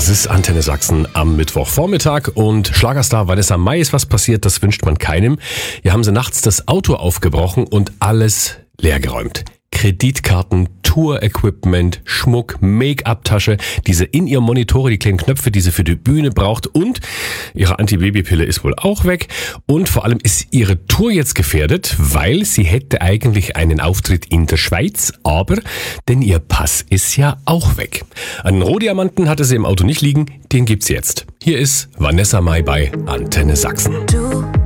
Das ist Antenne Sachsen am Mittwochvormittag und Schlagerstar Vanessa Mai ist was passiert, das wünscht man keinem. Hier haben sie nachts das Auto aufgebrochen und alles leergeräumt. Kreditkarten, Tour-Equipment, Schmuck, Make-up-Tasche, diese in ihr Monitore, die kleinen Knöpfe, die sie für die Bühne braucht und ihre Antibabypille ist wohl auch weg und vor allem ist ihre Tour jetzt gefährdet, weil sie hätte eigentlich einen Auftritt in der Schweiz, aber denn ihr Pass ist ja auch weg. Einen Rohdiamanten hatte sie im Auto nicht liegen, den gibt's jetzt. Hier ist Vanessa Mai bei Antenne Sachsen. Du